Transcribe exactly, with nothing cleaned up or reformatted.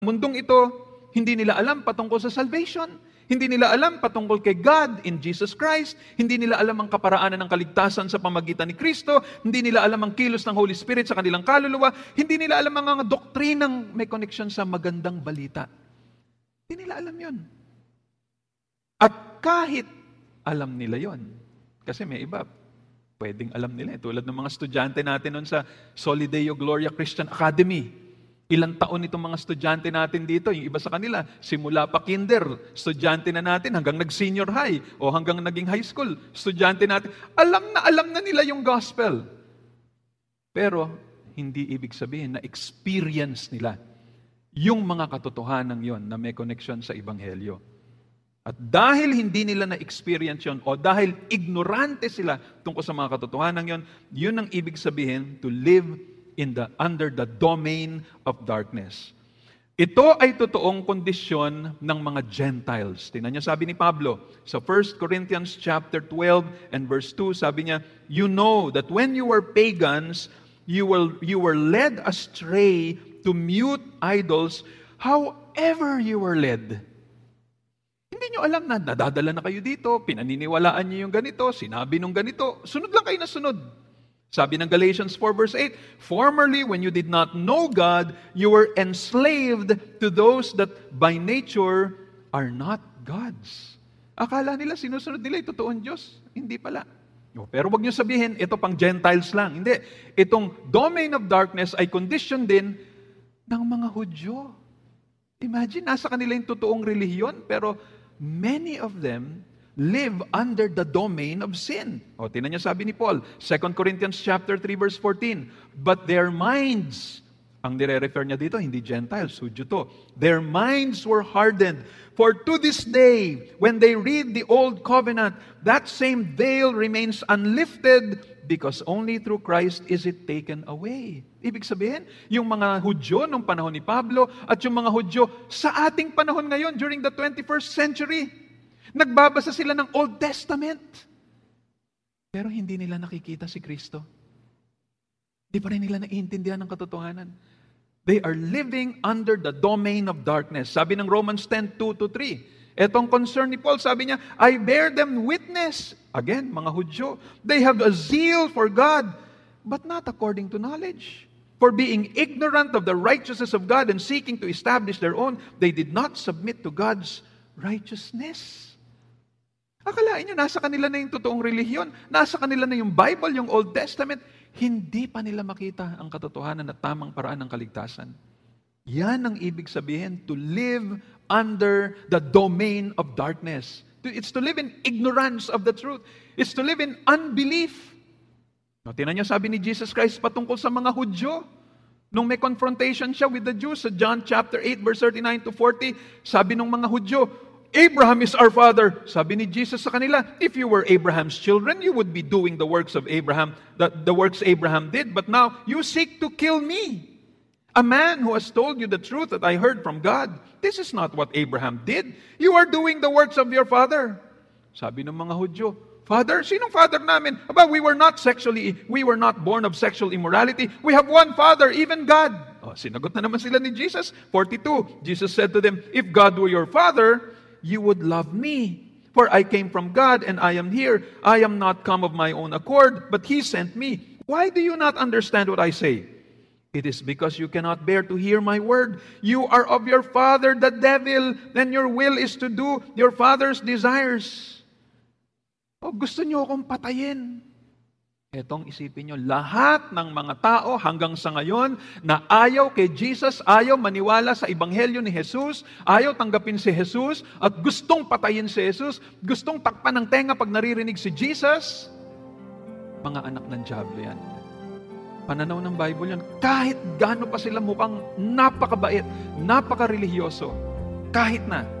mundong ito, hindi nila alam patungkol sa salvation. Hindi nila alam patungkol kay God in Jesus Christ. Hindi nila alam ang kaparaanan ng kaligtasan sa pamagitan ni Kristo. Hindi nila alam ang kilos ng Holy Spirit sa kanilang kaluluwa. Hindi nila alam ang mga doktrinang may connection sa magandang balita. Hindi nila alam yon. At kahit alam nila yon, kasi may iba, pwedeng alam nila. Tulad ng mga estudyante natin nun sa Solideo Gloria Christian Academy. Ilang taon itong mga estudyante natin dito, yung iba sa kanila, simula pa kinder, estudyante na natin hanggang nag-senior high o hanggang naging high school, estudyante natin. Alam na alam na nila yung gospel. Pero hindi ibig sabihin na experience nila yung mga katotohanan yon na may connection sa Ebanghelyo. At dahil hindi nila na-experience yon o dahil ignorante sila tungkol sa mga katotohanan yon, yun ang ibig sabihin to live in the under the domain of darkness. Ito ay totoong kondisyon ng mga Gentiles. Tingnan niyo, sabi ni Pablo sa First Corinthians chapter twelve and verse two, sabi niya, "You know that when you were pagans, you were you were led astray to mute idols, however you were led." Hindi niyo alam na nadadala na kayo dito, pinaniniwalaan niyo yung ganito, sinabi nung ganito, sunod lang kayo na sunod. Sabi ng Galatians four verse eight, "Formerly, when you did not know God, you were enslaved to those that by nature are not God's." Akala nila, sinusunod nila yung totoong Diyos. Hindi pala. Pero wag niyo sabihin, ito pang Gentiles lang. Hindi. Itong domain of darkness ay condition din ng mga Hudyo. Imagine, nasa kanila yung totoong relihiyon, pero many of them live under the domain of sin. O, tingnan niyo sabi ni Paul, Second Corinthians chapter three verse fourteen, "But their minds," ang nire-refer niya dito, hindi Gentiles, Hudyo to, "their minds were hardened. For to this day, when they read the old covenant, that same veil remains unlifted because only through Christ is it taken away." Ibig sabihin, yung mga Hudyo nung panahon ni Pablo at yung mga Hudyo sa ating panahon ngayon during the twenty-first century, nagbabasa sila ng Old Testament. Pero hindi nila nakikita si Kristo. Hindi pa rin nila naiintindihan ng katotohanan. They are living under the domain of darkness. Sabi ng Romans ten, two to three. Etong concern ni Paul, sabi niya, "I bear them witness." Again, mga Hudyo. "They have a zeal for God, but not according to knowledge. For being ignorant of the righteousness of God and seeking to establish their own, they did not submit to God's righteousness." Akalain nyo, nasa kanila na yung totoong relihiyon, nasa kanila na yung Bible, yung Old Testament, hindi pa nila makita ang katotohanan at tamang paraan ng kaligtasan. Yan ang ibig sabihin, to live under the domain of darkness. It's to live in ignorance of the truth. It's to live in unbelief. No, tingnan nyo, sabi ni Jesus Christ patungkol sa mga Hudyo. Nung may confrontation siya with the Jews sa John chapter eight verse thirty-nine to forty, sabi ng mga Hudyo, "Abraham is our father." Sabi ni Jesus sa kanila, "If you were Abraham's children, you would be doing the works of Abraham, the, the works Abraham did. But now, you seek to kill me, a man who has told you the truth that I heard from God. This is not what Abraham did. You are doing the works of your father." Sabi ng mga Hudyo, "Father? Sinong father namin? Aba, we were not sexually, we were not born of sexual immorality. We have one Father, even God." Oh, sinagot na naman sila ni Jesus. forty-two, Jesus said to them, "If God were your Father, you would love me. For I came from God and I am here. I am not come of my own accord, but He sent me. Why do you not understand what I say? It is because you cannot bear to hear my word. You are of your father, the devil, and your will is to do your father's desires." O, gusto niyo akong patayin. Etong isipin nyo, lahat ng mga tao hanggang sa ngayon na ayaw kay Jesus, ayaw maniwala sa Ebanghelyo ni Jesus, ayaw tanggapin si Jesus, at gustong patayin si Jesus, gustong takpan ng tenga pag naririnig si Jesus, mga anak ng Diablo yan. Pananaw ng Bible yan. Kahit gaano pa sila mukhang napakabait, napakarelihiyoso, kahit na